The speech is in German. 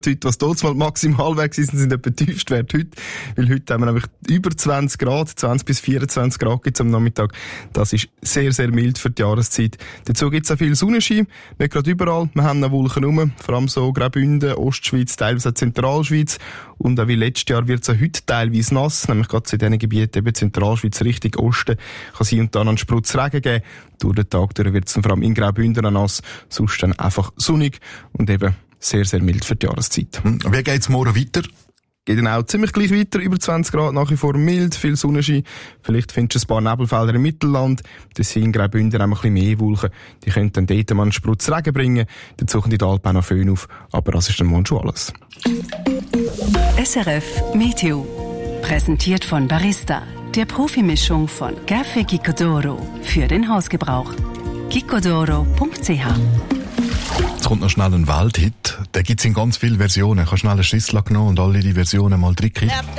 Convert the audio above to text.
Heute, was dort mal maximal weg sind etwa die Tiefstwerte heute. Weil heute haben wir nämlich über 20 Grad, 20 bis 24 Grad gibt's am Nachmittag. Das ist sehr, sehr mild für die Jahreszeit. Dazu gibt's auch viel Sonnenschein. Nicht gerade überall. Wir haben noch Wolken rum. Vor allem so Graubünden, Ostschweiz, teilweise auch Zentralschweiz. Und auch wie letztes Jahr wird's auch heute teilweise nass. Nämlich gerade zu diesen Gebieten, eben Zentralschweiz, Richtung Osten, kann es hier und da einen Sprutz Regen geben. Durch den Tag durch wird's dann vor allem in Graubünden auch nass. Sonst dann einfach sonnig. Und eben sehr, sehr mild für die Jahreszeit. Wie geht's morgen weiter? Geht dann auch ziemlich gleich weiter, über 20 Grad, nach wie vor mild, viel Sonnenschein. Vielleicht findest du ein paar Nebelfelder im Mittelland. Das sind in Graubünden auch ein bisschen mehr Wolken. Die können dann dort mal einen Sprutz Regen bringen. Dann suchen die in Alpen auch noch Föhn auf. Aber das ist dann morgen schon alles. SRF Meteo. Präsentiert von Barista, der Profimischung von Café Gicodoro für den Hausgebrauch. gicodoro.ch. Jetzt kommt noch schnell ein Waldhit. Den gibt's in ganz vielen Versionen. Ich habe schnell eine Schüssel genommen und alle die Versionen mal drin.